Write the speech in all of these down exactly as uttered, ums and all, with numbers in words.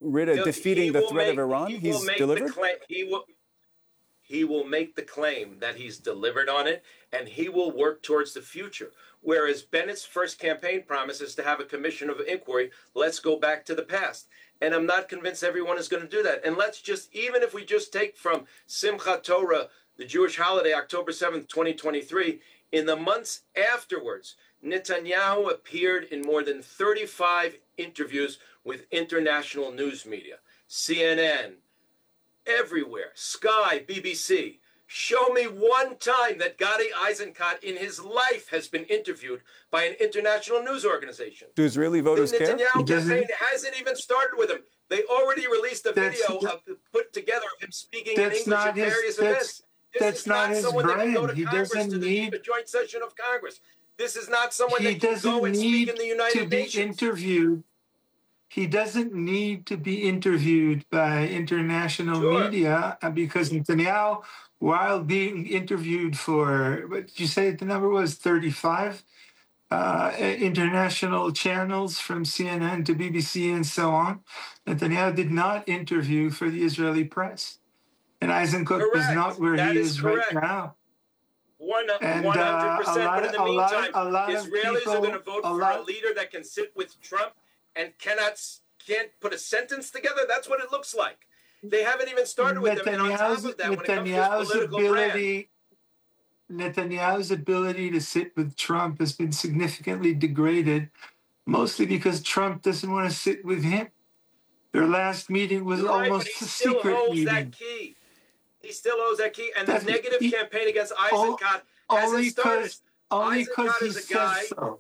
rid of He'll, defeating he the threat make, of Iran? He He's will make delivered? The claim, he will. He will make the claim that he's delivered on it, and he will work towards the future. Whereas Bennett's first campaign promise is to have a commission of inquiry. Let's go back to the past. And I'm not convinced everyone is going to do that. And let's just, even if we just take from Simchat Torah, the Jewish holiday, October seventh, twenty twenty-three, in the months afterwards, Netanyahu appeared in more than thirty-five interviews with international news media, C N N, everywhere, Sky, B B C. Show me one time that Gadi Eisenkot in his life has been interviewed by an international news organization. Do Israeli voters the care? Netanyahu campaign hasn't even started with him. They already released a That's, video of, put together of him speaking in that's English not at his, various that's, events. This that's is not, not his someone that can go brand. to He Congress doesn't to the, need. the joint session of Congress. This is not someone He that can doesn't go and speak need in the United to be Nations. interviewed. He doesn't need to be interviewed by international Sure. media uh, because Netanyahu, while being interviewed for, what did you say the number was, thirty-five uh, international channels from C N N to B B C and so on, Netanyahu did not interview for the Israeli press. And Eisenkot is not where That he is is correct. right now. One And hundred uh, a percent. lot But of, in the a lot, meantime, a lot of Israelis people, are going to vote a for lot, a leader that can sit with Trump and cannot can't put a sentence together. That's what it looks like. They haven't even started with them. And on top of that, when it comes to his political ability, brand, Netanyahu's ability to sit with Trump has been significantly degraded, mostly because Trump doesn't want to sit with him. Their last meeting was You're right, almost but he a still secret holds meeting. that key. He still holds that key. And That's, the negative he, campaign against all, Eisenkot only hasn't started. because only because he is a says guy, so.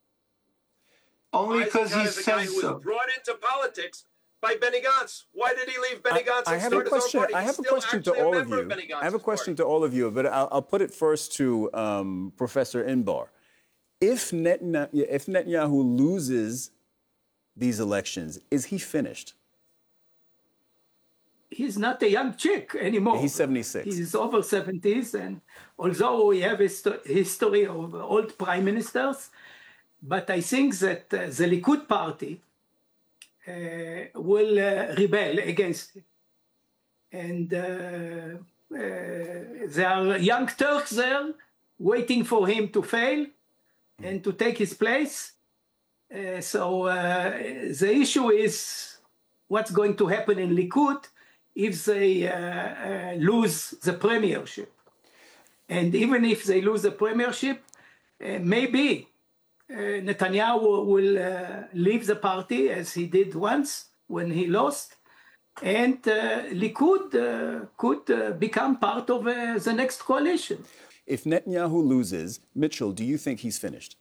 Only because he is a guy says who so. was brought into politics by Benny Gantz. Why did he leave Benny Gantz I, I and have start a his own question. party? I He's have a still question to actually a all of member you. of Benny Gantz's I have a question party. to all of you, but I'll, I'll put it first to um, Professor Inbar. If Netanyahu, if Netanyahu loses these elections, is he finished? He's not a young chick anymore. He's seventy-six. He's over seventies, and although we have a histo- history of old prime ministers, but I think that uh, the Likud party uh, will uh, rebel against him. And uh, uh, there are young Turks there waiting for him to fail and to take his place. Uh, so uh, the issue is what's going to happen in Likud if they uh, uh, lose the premiership. And even if they lose the premiership, uh, maybe uh, Netanyahu will uh, leave the party as he did once when he lost, and uh, Likud uh, could uh, become part of uh, the next coalition. If Netanyahu loses, Mitchell, do you think he's finished?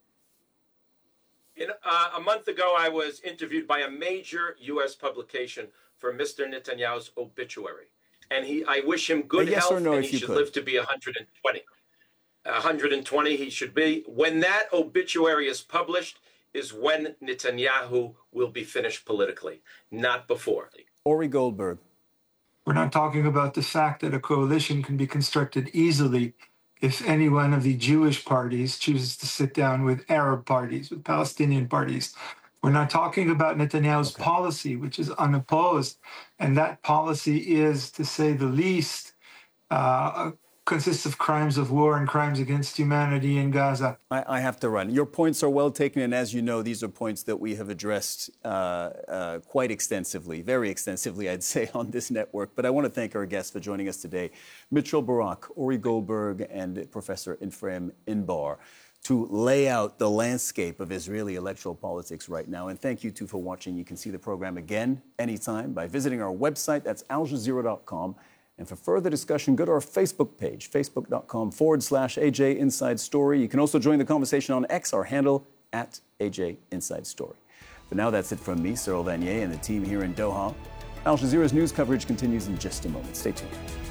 In, uh, a month ago, I was interviewed by a major U S publication for Mister Netanyahu's obituary. And he, I wish him good A yes health, or no, and if he you should could. live to be one hundred twenty. one hundred twenty he should be. When that obituary is published is when Netanyahu will be finished politically, not before. Ori Goldberg. We're not talking about the fact that a coalition can be constructed easily if any one of the Jewish parties chooses to sit down with Arab parties, with Palestinian parties. We're not talking about Netanyahu's Okay. policy, which is unopposed. And that policy is, to say the least, uh, consists of crimes of war and crimes against humanity in Gaza. I, I have to run. Your points are well taken, and as you know, these are points that we have addressed uh, uh, quite extensively, very extensively, I'd say, on this network. But I want to thank our guests for joining us today, Mitchell Barak, Ori Goldberg, and Professor Ephraim Inbar, to lay out the landscape of Israeli electoral politics right now. And thank you, too, for watching. You can see the program again anytime by visiting our website. That's al jazeera dot com. And for further discussion, go to our Facebook page, facebook.com forward slash AJ Inside Story. You can also join the conversation on X, our handle, at A J Inside Story. For now, that's it from me, Cyril Vanier, and the team here in Doha. Al Jazeera's news coverage continues in just a moment. Stay tuned.